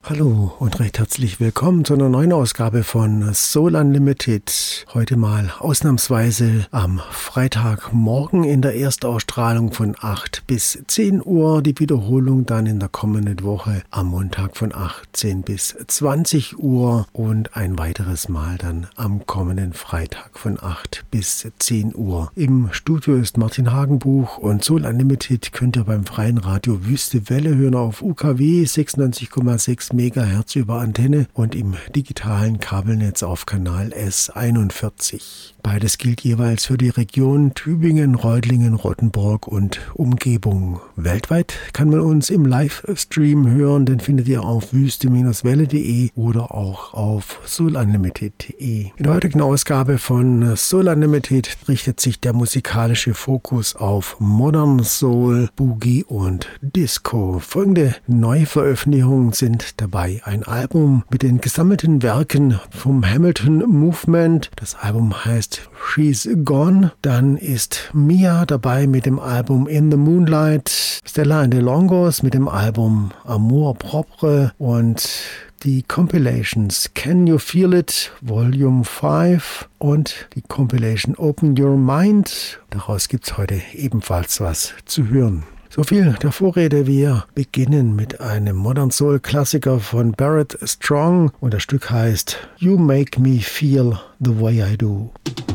Hallo und recht herzlich willkommen zu einer neuen Ausgabe von Soul Unlimited. Heute mal ausnahmsweise am Freitagmorgen in der Erstausstrahlung von 8 bis 10 Uhr. Die Wiederholung dann in der kommenden Woche am Montag von 18 bis 20 Uhr und ein weiteres Mal dann am kommenden Freitag von 8 bis 10 Uhr. Im Studio ist Martin Hagenbuch und Soul Unlimited könnt ihr beim freien Radio Wüste Welle hören auf UKW 96,6 Megahertz über Antenne und im digitalen Kabelnetz auf Kanal S41. Beides gilt jeweils für die Region Tübingen, Reutlingen, Rottenburg und Umgebung. Weltweit kann man uns im Livestream hören, den findet ihr auf wüste-welle.de oder auch auf soulunlimited.de. In der heutigen Ausgabe von Soul Unlimited richtet sich der musikalische Fokus auf Modern Soul, Boogie und Disco. Folgende Neuveröffentlichungen sind dabei: ein Album mit den gesammelten Werken vom Hamilton Movement. Das Album heißt She's Gone. Dann ist Mia dabei mit dem Album In the Moonlight, Stella and the Longos mit dem Album Amour Propre und die Compilations Can You Feel It Volume 5 und die Compilation Open Your Mind. Daraus gibt's heute ebenfalls was zu hören. So viel der Vorrede. Wir beginnen mit einem Modern Soul Klassiker von Barrett Strong und das Stück heißt You Make Me Feel the Way I Do.